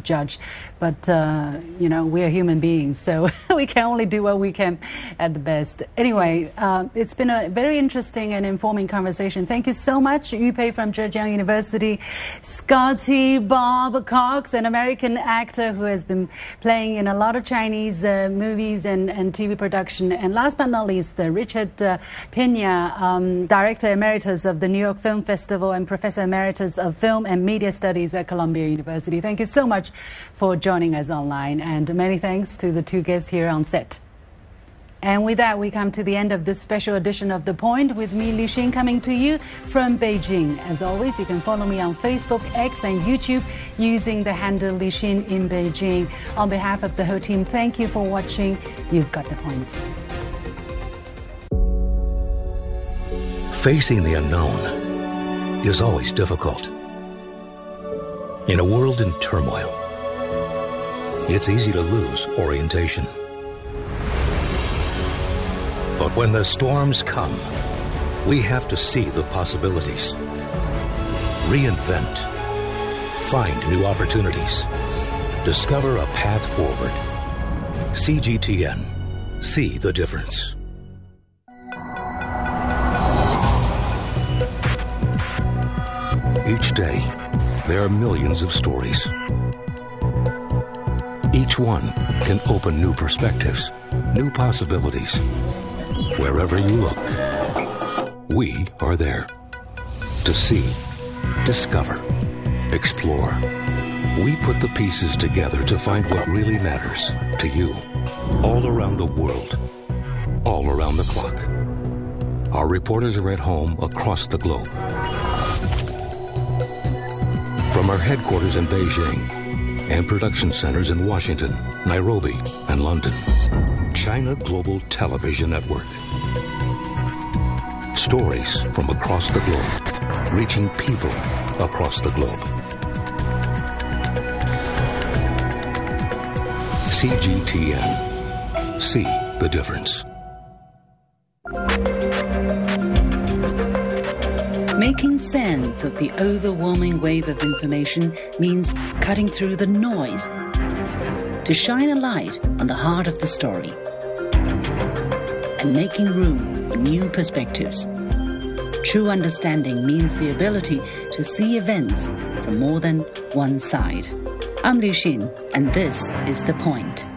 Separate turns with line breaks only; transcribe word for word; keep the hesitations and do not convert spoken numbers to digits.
judge. But, uh, you know, we are human beings, so we can only do what we can at the best. Anyway, uh, it's been a very interesting and informing conversation. Thank you so much, Yu Pei from Zhejiang University, Scotty Bob Cox, an American actor who has been playing in a lot of Chinese uh, movies and, and T V production. And last but not least, uh, Richard uh, Pena, um, Director Emeritus of the New York Film Festival and Professor Emeritus of Film and Media Studies at Columbia University. Thank you so much for joining us online, and many thanks to the two guests here on set. And with that, we come to the end of this special edition of The Point with me, Li Xin, coming to you from Beijing. As always, you can follow me on Facebook, X, and YouTube using the handle Li Xin in Beijing. On behalf of the whole team, thank you for watching. You've got The Point.
Facing the unknown is always difficult. In a world in turmoil, it's easy to lose orientation. But when the storms come, we have to see the possibilities, reinvent, find new opportunities, discover a path forward. C G T N. See the difference. Each day, there are millions of stories. Each one can open new perspectives, new possibilities. Wherever you look, we are there to see, discover, explore. We put the pieces together to find what really matters to you, all around the world, all around the clock. Our reporters are at home across the globe. From our headquarters in Beijing and production centers in Washington, Nairobi, and London, China Global Television Network. Stories from across the globe, reaching people across the globe. C G T N. See the difference.
Making sense of the overwhelming wave of information means cutting through the noise to shine a light on the heart of the story and making room for new perspectives. True understanding means the ability to see events from more than one side. I'm Li Xin, and this is The Point.